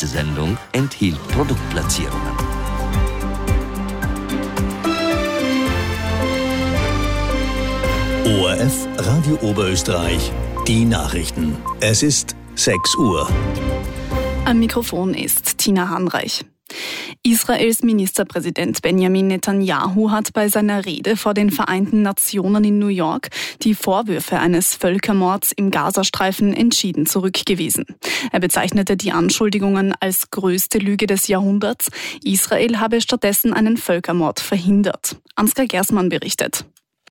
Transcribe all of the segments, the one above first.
Diese Sendung enthielt Produktplatzierungen. ORF Radio Oberösterreich, die Nachrichten. Es ist 6 Uhr. Am Mikrofon ist Tina Hanreich. Israels Ministerpräsident Benjamin Netanyahu hat bei seiner Rede vor den Vereinten Nationen in New York die Vorwürfe eines Völkermords im Gazastreifen entschieden zurückgewiesen. Er bezeichnete die Anschuldigungen als größte Lüge des Jahrhunderts. Israel habe stattdessen einen Völkermord verhindert. Ansgar Gersmann berichtet.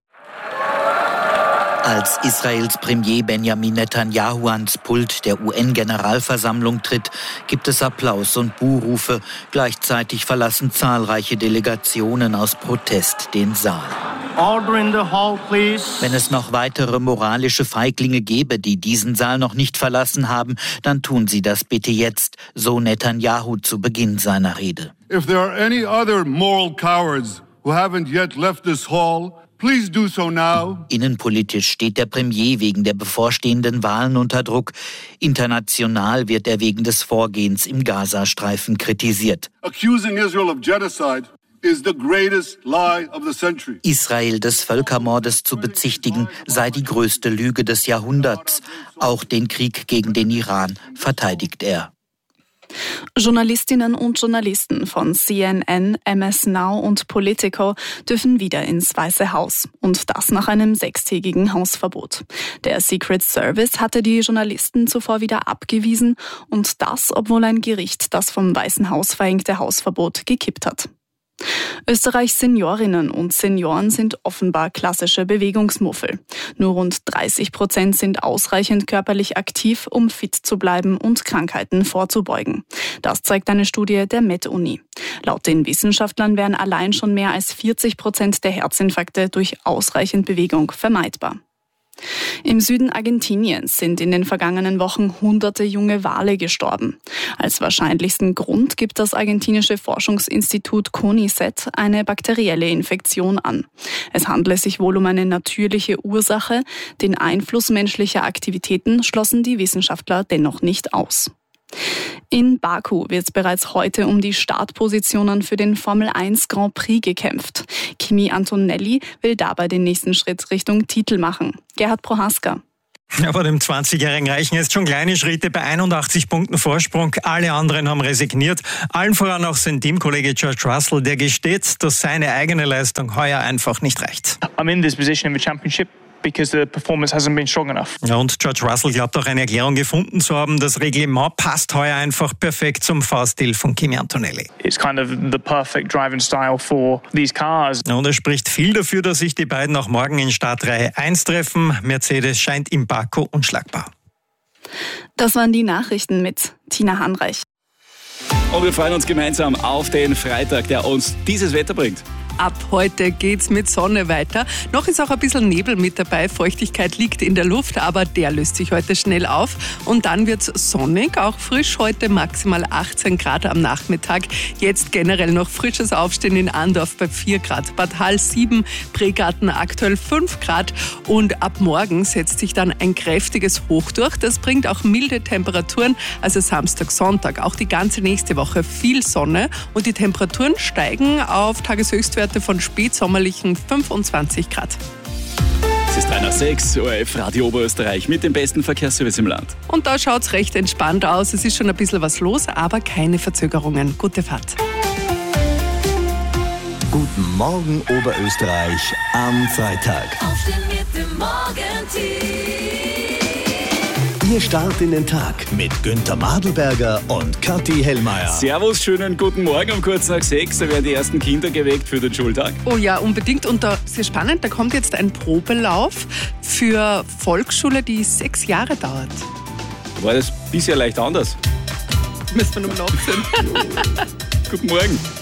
Als Israels Premier Benjamin Netanyahu ans Pult der UN-Generalversammlung tritt, gibt es Applaus und Buhrufe. Gleichzeitig verlassen zahlreiche Delegationen aus Protest den Saal. Order in the hall, please. Wenn es noch weitere moralische Feiglinge gäbe, die diesen Saal noch nicht verlassen haben, dann tun sie das bitte jetzt, so Netanyahu zu Beginn seiner Rede. If there are any other moral cowards who haven't yet left this hall, please do so now. Innenpolitisch steht der Premier wegen der bevorstehenden Wahlen unter Druck. International wird er wegen des Vorgehens im Gazastreifen kritisiert. Accusing Israel of genocide is the greatest lie of the century. Israel des Völkermordes zu bezichtigen, sei die größte Lüge des Jahrhunderts. Auch den Krieg gegen den Iran verteidigt er. Journalistinnen und Journalisten von CNN, MS Now und Politico dürfen wieder ins Weiße Haus. Und das nach einem 6-tägigen Hausverbot. Der Secret Service hatte die Journalisten zuvor wieder abgewiesen. Und das, obwohl ein Gericht das vom Weißen Haus verhängte Hausverbot gekippt hat. Österreichs Seniorinnen und Senioren sind offenbar klassische Bewegungsmuffel. Nur rund 30% sind ausreichend körperlich aktiv, um fit zu bleiben und Krankheiten vorzubeugen. Das zeigt eine Studie der Med-Uni. Laut den Wissenschaftlern wären allein schon mehr als 40% der Herzinfarkte durch ausreichend Bewegung vermeidbar. Im Süden Argentiniens sind in den vergangenen Wochen hunderte junge Wale gestorben. Als wahrscheinlichsten Grund gibt das argentinische Forschungsinstitut CONICET eine bakterielle Infektion an. Es handle sich wohl um eine natürliche Ursache. Den Einfluss menschlicher Aktivitäten schlossen die Wissenschaftler dennoch nicht aus. In Baku wird bereits heute um die Startpositionen für den Formel 1 Grand Prix gekämpft. Kimi Antonelli will dabei den nächsten Schritt Richtung Titel machen. Gerhard Prohaska. Aber dem 20-Jährigen reichen jetzt schon kleine Schritte bei 81 Punkten Vorsprung. Alle anderen haben resigniert. Allen voran auch sein Teamkollege George Russell, der gesteht, dass seine eigene Leistung heuer einfach nicht reicht. I'm in this position in the championship because the performance hasn't been strong enough. Ja, und George Russell glaubt auch eine Erklärung gefunden zu haben. Das Reglement passt heuer einfach perfekt zum Fahrstil von Kimi Antonelli. It's kind of the perfect driving style for these cars. Ja, und es spricht viel dafür, dass sich die beiden auch morgen in Startreihe 1 treffen. Mercedes scheint in Baku unschlagbar. Das waren die Nachrichten mit Tina Hanreich. Und wir freuen uns gemeinsam auf den Freitag, der uns dieses Wetter bringt. Ab heute geht's mit Sonne weiter. Noch ist auch ein bisschen Nebel mit dabei. Feuchtigkeit liegt in der Luft, aber der löst sich heute schnell auf. Und dann wird's sonnig, auch frisch heute maximal 18 Grad am Nachmittag. Jetzt generell noch frisches Aufstehen in Andorf bei 4 Grad. Bad Hall 7, Pregarten aktuell 5 Grad. Und ab morgen setzt sich dann ein kräftiges Hoch durch. Das bringt auch milde Temperaturen, also Samstag, Sonntag, auch die ganze nächste Woche viel Sonne. Und die Temperaturen steigen auf Tageshöchstwerte von spätsommerlichen 25 Grad. Es ist 3:06, ORF Radio Oberösterreich mit dem besten Verkehrsservice im Land. Und da schaut es recht entspannt aus. Es ist schon ein bisschen was los, aber keine Verzögerungen. Gute Fahrt. Guten Morgen Oberösterreich am Freitag. Ihr Start in den Tag mit Günther Madelberger und Kathi Hellmeier. Servus, schönen guten Morgen um kurz nach 6. Da werden die ersten Kinder geweckt für den Schultag. Oh ja, unbedingt. Und da sehr spannend, da kommt jetzt ein Probelauf für Volksschule, die 6 Jahre dauert. War das bisher leicht anders? Müssen wir noch nachsehen. Guten Morgen.